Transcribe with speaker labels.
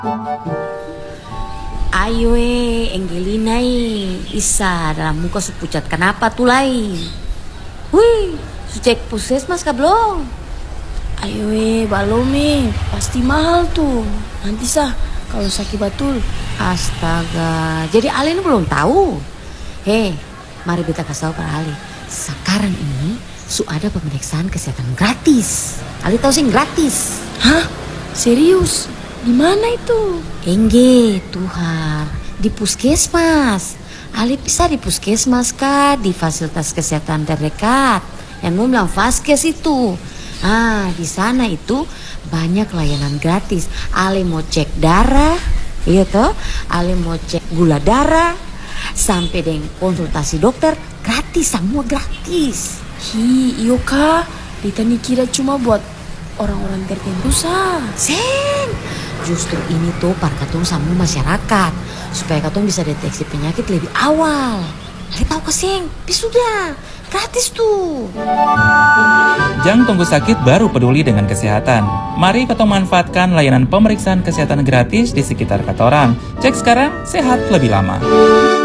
Speaker 1: Ayo Angelina Isa dalam muka su pucat kenapa tuh lai? Wih, su cek puskesmas kah belum?
Speaker 2: Ayo balom pasti mahal tuh. Nanti sah kalau sakit batul.
Speaker 1: Astaga, jadi Ali ini belum tahu. Mari kita kasih tahu para Ali. Sekarang ini su ada pemeriksaan kesehatan gratis. Ali tahu sih gratis.
Speaker 2: Hah? Serius? Di mana itu?
Speaker 1: Engge, Tuhar, di puskesmas. Ali bisa di puskesmas kah, di fasilitas kesehatan terdekat. Yang mau bilang Vaskes itu. Di sana itu banyak layanan gratis. Ali mau cek darah, iya toh? Ali mau cek gula darah, sampai dengan konsultasi dokter gratis, semua gratis.
Speaker 2: Iyo kak, Rita nih kira cuma buat orang-orang tertentu sah.
Speaker 1: Sen, justru ini tuh para katong sama masyarakat supaya katong bisa deteksi penyakit lebih awal. Ali tahu keseng, sudah gratis tuh.
Speaker 3: Jangan tunggu sakit baru peduli dengan kesehatan. Mari katong manfaatkan layanan pemeriksaan kesehatan gratis di sekitar katorang. Cek sekarang, sehat lebih lama.